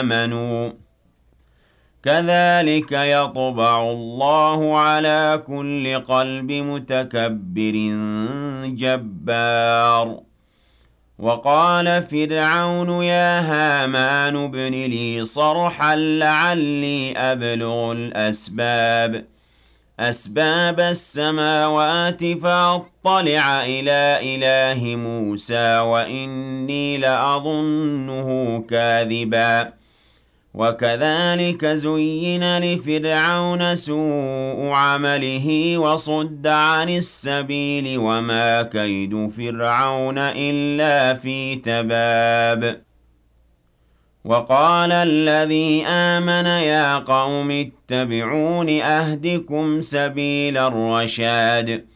آمَنُوا كَذَلِكَ يَطْبَعُ اللَّهُ عَلَى كُلِّ قَلْبِ مُتَكَبِّرٍ جَبَّارٍ وَقَالَ فِرْعَوْنُ يَا هَامَانُ ابْنِ لِي صَرْحًا لَّعَلِّي أَبْلُغُ أَسْبَابَ السَّمَاوَاتِ فَأَطَّلِعَ إِلَىٰ إِلَٰهِ مُوسَىٰ وَإِنِّي لَأَظُنُّهُ كَاذِبًا وَكَذَٰلِكَ زُيِّنَ لِفِرْعَوْنَ سُوءُ عَمَلِهِ وَصُدَّ عَنِ السَّبِيلِ وَمَا كَيْدُ فِرْعَوْنَ إِلَّا فِي تَبَابٍ وَقَالَ الَّذِي آمَنَ يَا قَوْمِ اتَّبِعُونِ أَهْدِكُمْ سَبِيلَ الرَّشَادِ